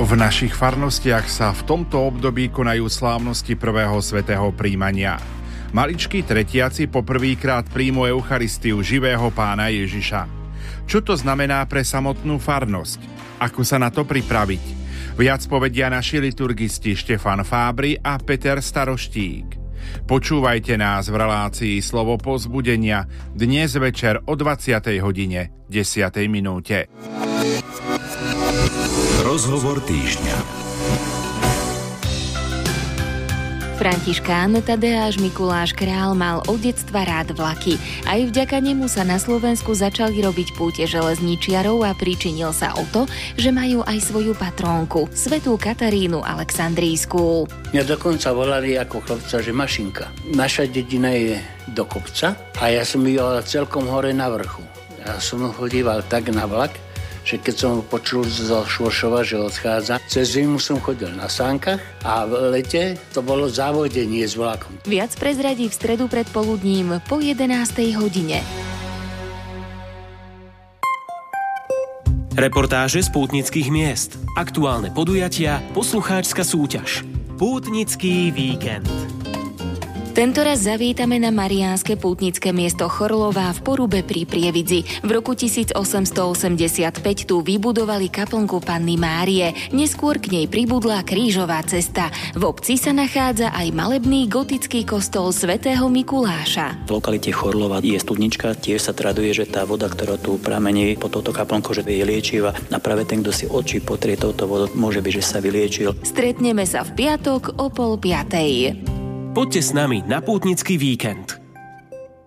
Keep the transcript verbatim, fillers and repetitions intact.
V našich farnostiach sa v tomto období konajú slávnosti prvého svätého prijímania. Maličkí tretiaci poprvýkrát príjmu Eucharistiu živého Pána Ježiša. Čo to znamená pre samotnú farnosť? Ako sa na to pripraviť? Viac povedia naši liturgisti Štefan Fábri a Peter Staroštík. Počúvajte nás v relácii Slovo povzbudenia dnes večer o dvadsiatej hodine desiatej minúte. Rozhovor týždňa. Františkán Tadeáš Mikuláš Král mal od detstva rád vlaky. Aj vďaka nemu sa na Slovensku začali robiť púte železničiarov a pričinil sa o to, že majú aj svoju patrónku, svätú Katarínu Alexandrijskú. Mňa dokonca volali ako chlapca, že mašinka. Naša dedina je do kopca a ja som býval celkom hore na vrchu. Ja som chodíval tak na vlak, že keď som počul zo Švoršova, že odchádza, cez zimu som chodil na sánkach a v lete to bolo závodenie s vlakom. Viac prezradí v stredu predpoludním po jedenástej hodine. Reportáže z pútnických miest, aktuálne podujatia, poslucháčska súťaž. Pútnický víkend. Tentoraz zavítame na mariánske pútnické miesto Chorlová v Porube pri Prievidzi. V roku tisícosemstoosemdesiatpäť tu vybudovali kaplnku Panny Márie. Neskôr k nej pribudla krížová cesta. V obci sa nachádza aj malebný gotický kostol svätého Mikuláša. V lokalite Chorlova je studnička, tiež sa traduje, že tá voda, ktorá tu pramení po touto kaplnku, že je liečivá. A práve ten, kto si oči potrie touto vodou, môže byť, že sa vyliečil. Stretneme sa v piatok o pol piatej. Poďte s nami na pútnický víkend.